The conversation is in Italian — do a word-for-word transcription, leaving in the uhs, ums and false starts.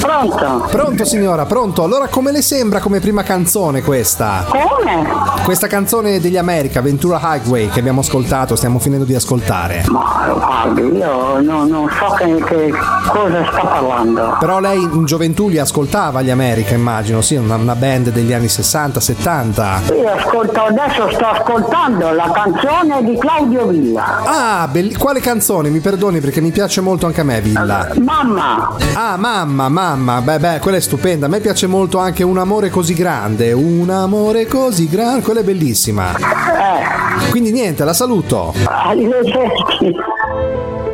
Pronto? Pronto signora, pronto. Allora come le sembra come prima canzone questa? Come? Questa canzone degli America, Ventura Highway, che abbiamo ascoltato, stiamo finendo di ascoltare. Ma guardi, io non, non so che, che cosa sta parlando. Però lei in gioventù li ascoltava gli America, immagino, sì, una, una band degli anni sessanta settanta. Io ascolto, adesso sto ascoltando la canzone di Claudio Villa. Ah, belli- quale canzone? Mi perdoni perché mi piace molto anche a me Villa. Uh, mamma. Ah, mamma, mamma, beh, beh, quella è stupenda. A me piace molto anche Un amore così grande. Un amore così grande, quella è bellissima. Eh. Quindi niente, la saluto. Arrivederci.